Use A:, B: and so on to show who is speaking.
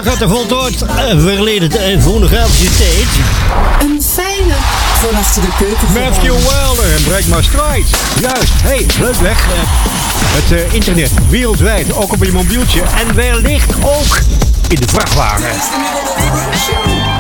A: gaat de voltooid verleden fonografische tijd.
B: Een fijne van achter de keuken.
A: Matthew Wilder en Break My Stride. Juist, hey, leuk weg. Het internet, wereldwijd, ook op je mobieltje en wellicht ook in de vrachtwagen.